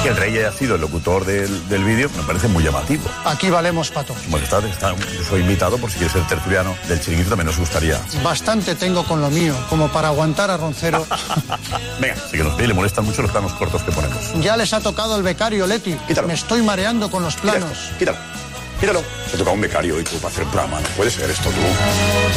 que el rey haya sido el locutor del vídeo me parece muy llamativo. Aquí valemos, Pato. Majestad, soy invitado por si quieres ser tertuliano del Chiringuito, también nos gustaría. Bastante tengo con lo mío, como para aguantar a Roncero. Venga, sí que le molestan mucho los planos cortos que ponemos. Ya les ha tocado el becario, Leti. Quítalo. Me estoy mareando con los planos. Quítalo. Te toca un becario y tú para hacer un programa. No puede ser esto, tú.